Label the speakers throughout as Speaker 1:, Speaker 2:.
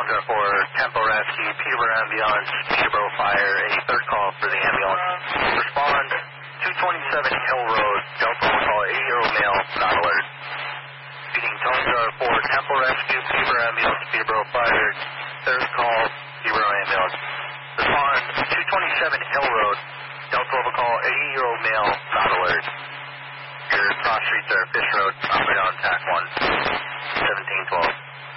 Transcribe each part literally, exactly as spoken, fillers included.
Speaker 1: Tundra for Tempo Rescue, Peterborough Ambulance, Peterborough Fire, a third call for the ambulance. Respond, two twenty-seven Hill Road, Delta will call eighty-year-old male, not alert. Speeding Tundra for Tempo Rescue, Peterborough Ambulance, Peterborough Fire, third call, Peterborough Ambulance. Respond, two twenty-seven Hill Road, Delta will call eighty-year-old male, not alert. Your cross streets are Fish Road, operate on T A C one, seventeen twelve.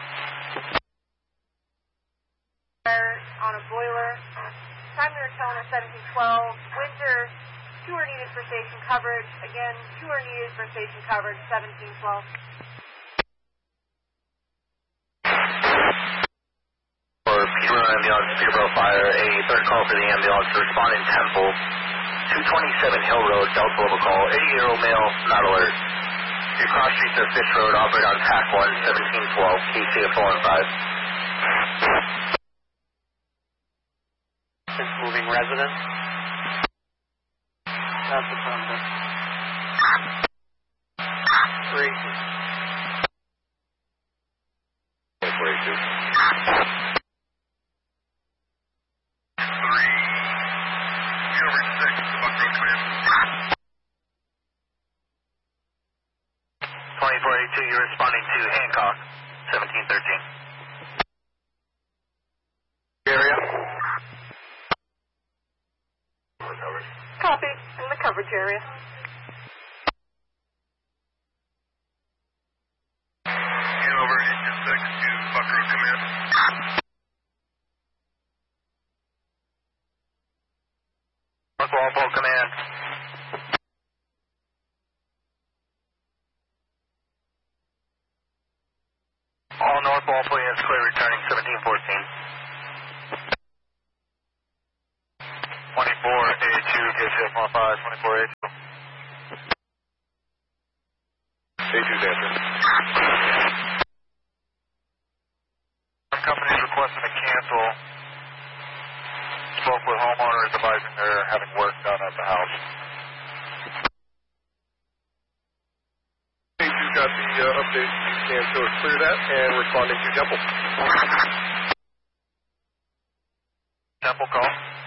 Speaker 2: On a boiler. Time to return at seventeen twelve. Winter, two are needed for station coverage. Again, two are needed for station coverage, seventeen twelve.
Speaker 1: For Peterborough Ambulance, Peterborough Fire, a third call for the ambulance to respond in Temple. two twenty-seven Hill Road, Delta level call, eighty-year-old male, not alert. Your cross streets are Fish Road, operate on T A C one, seventeen twelve, K C F four one five.
Speaker 3: Moving residents. That's the number. Three.
Speaker 1: forty-two. twenty-four eighty-two, you're responding to Hancock, seventeen thirteen. Area?
Speaker 2: Copy. In the coverage area.
Speaker 4: Over, engine six to Buckroad Command.
Speaker 1: North Walpole Command. All North Walpole units clear, returning seventeen fourteen. twenty-four eighty-two, K C F one five, twenty-four eighty-two. eighty-two's answering. Some companies requesting to cancel. Spoke with homeowners advising they're having work done at the house.
Speaker 4: eighty-two got the uh, update. Can so clear that and responding to Temple.
Speaker 1: Temple call.